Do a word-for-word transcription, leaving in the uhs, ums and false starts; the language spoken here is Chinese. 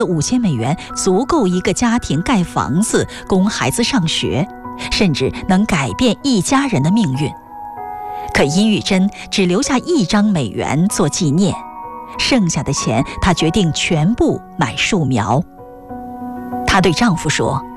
五千美元足够一个家庭盖房子，供孩子上学，甚至能改变一家人的命运。可殷玉珍只留下一张美元做纪念，剩下的钱她决定全部买树苗。她对丈夫说：